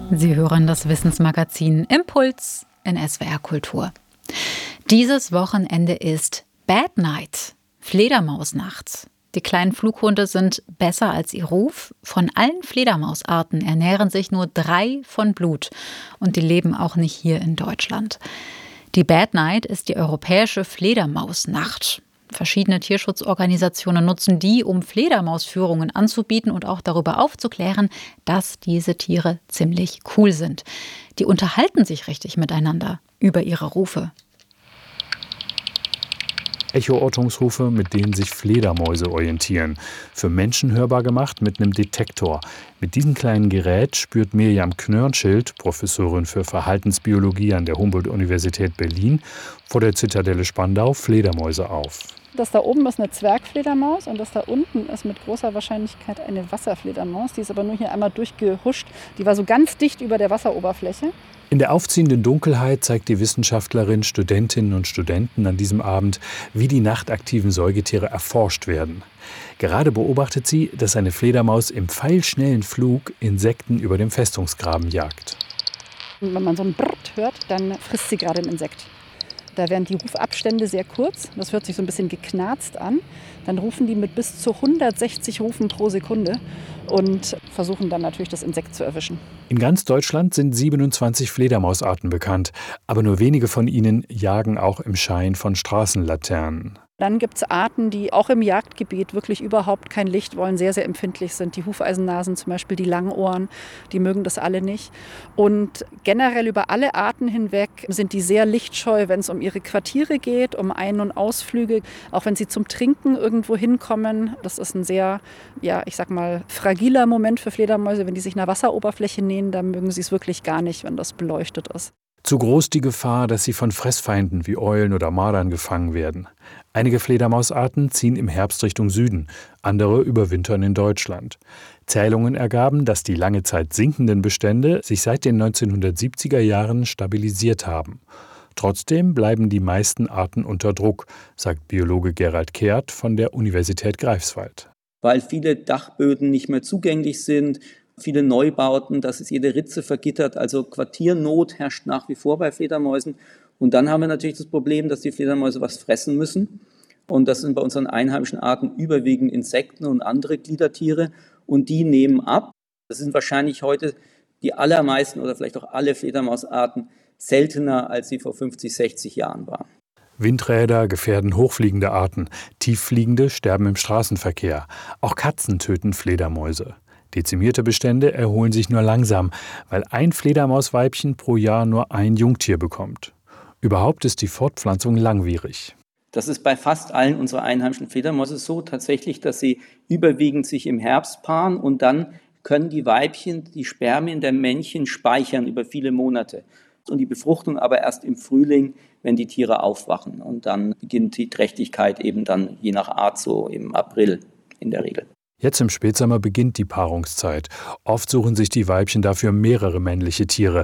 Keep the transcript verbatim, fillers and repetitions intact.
Sie hören das Wissensmagazin Impuls in S W R Kultur. Dieses Wochenende ist Bad Night, Fledermausnacht. Die kleinen Flughunde sind besser als ihr Ruf. Von allen Fledermausarten ernähren sich nur drei von Blut. Und die leben auch nicht hier in Deutschland. Die Bad Night ist die europäische Fledermausnacht. Verschiedene Tierschutzorganisationen nutzen die, um Fledermausführungen anzubieten und auch darüber aufzuklären, dass diese Tiere ziemlich cool sind. Die unterhalten sich richtig miteinander über ihre Rufe. Echoortungsrufe, mit denen sich Fledermäuse orientieren. Für Menschen hörbar gemacht mit einem Detektor. Mit diesem kleinen Gerät spürt Mirjam Knörnschild, Professorin für Verhaltensbiologie an der Humboldt-Universität Berlin, vor der Zitadelle Spandau Fledermäuse auf. Das da oben ist eine Zwergfledermaus und das da unten ist mit großer Wahrscheinlichkeit eine Wasserfledermaus. Die ist aber nur hier einmal durchgehuscht. Die war so ganz dicht über der Wasseroberfläche. In der aufziehenden Dunkelheit zeigt die Wissenschaftlerin Studentinnen und Studenten an diesem Abend, wie die nachtaktiven Säugetiere erforscht werden. Gerade beobachtet sie, dass eine Fledermaus im pfeilschnellen Flug Insekten über dem Festungsgraben jagt. Und wenn man so ein Brrrt hört, dann frisst sie gerade ein Insekt. Da werden die Rufabstände sehr kurz. Das hört sich so ein bisschen geknarzt an. Dann rufen die mit bis zu hundertsechzig Rufen pro Sekunde und versuchen dann natürlich das Insekt zu erwischen. In ganz Deutschland sind siebenundzwanzig Fledermausarten bekannt, aber nur wenige von ihnen jagen auch im Schein von Straßenlaternen. Dann gibt es Arten, die auch im Jagdgebiet wirklich überhaupt kein Licht wollen, sehr, sehr empfindlich sind. Die Hufeisennasen zum Beispiel, die Langohren, die mögen das alle nicht. Und generell über alle Arten hinweg sind die sehr lichtscheu, wenn es um ihre Quartiere geht, um Ein- und Ausflüge. Auch wenn sie zum Trinken irgendwo hinkommen. Das ist ein sehr, ja, ich sag mal, fragiler Moment für Fledermäuse. Wenn die sich einer Wasseroberfläche nähern, dann mögen sie es wirklich gar nicht, wenn das beleuchtet ist. Zu groß die Gefahr, dass sie von Fressfeinden wie Eulen oder Mardern gefangen werden. Einige Fledermausarten ziehen im Herbst Richtung Süden, andere überwintern in Deutschland. Zählungen ergaben, dass die lange Zeit sinkenden Bestände sich seit den neunzehnhundertsiebziger Jahren stabilisiert haben. Trotzdem bleiben die meisten Arten unter Druck, sagt Biologe Gerald Kehrt von der Universität Greifswald. Weil viele Dachböden nicht mehr zugänglich sind, viele Neubauten, dass es jede Ritze vergittert, also Quartiernot herrscht nach wie vor bei Fledermäusen. Und dann haben wir natürlich das Problem, dass die Fledermäuse was fressen müssen. Und das sind bei unseren einheimischen Arten überwiegend Insekten und andere Gliedertiere. Und die nehmen ab. Das sind wahrscheinlich heute die allermeisten oder vielleicht auch alle Fledermausarten seltener, als sie vor fünfzig, sechzig Jahren waren. Windräder gefährden hochfliegende Arten. Tieffliegende sterben im Straßenverkehr. Auch Katzen töten Fledermäuse. Dezimierte Bestände erholen sich nur langsam, weil ein Fledermausweibchen pro Jahr nur ein Jungtier bekommt. Überhaupt ist die Fortpflanzung langwierig. Das ist bei fast allen unserer einheimischen Fledermäuse so tatsächlich, dass sie überwiegend sich im Herbst paaren und dann können die Weibchen die Spermien der Männchen speichern über viele Monate. Und die Befruchtung aber erst im Frühling, wenn die Tiere aufwachen. Und dann beginnt die Trächtigkeit eben dann je nach Art so im April in der Regel. Jetzt im Spätsommer beginnt die Paarungszeit. Oft suchen sich die Weibchen dafür mehrere männliche Tiere.